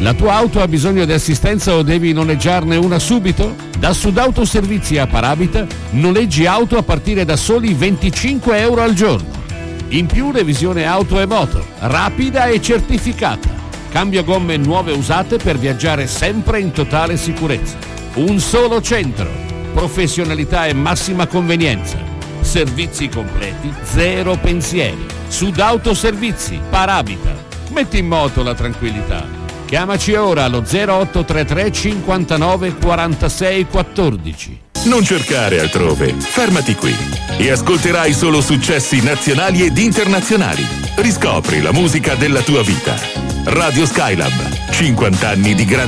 La tua auto ha bisogno di assistenza o devi noleggiarne una subito? Da Sudautoservizi a Parabita noleggi auto a partire da soli 25 euro al giorno. In più revisione auto e moto, rapida e certificata. Cambio gomme nuove usate per viaggiare sempre in totale sicurezza. Un solo centro, professionalità e massima convenienza. Servizi completi, zero pensieri. Sudautoservizi, Parabita. Metti in moto la tranquillità. Chiamaci ora allo 0833 59 46 14. Non cercare altrove, fermati qui e ascolterai solo successi nazionali ed internazionali. Riscopri la musica della tua vita. Radio Skylab, 50 anni di grande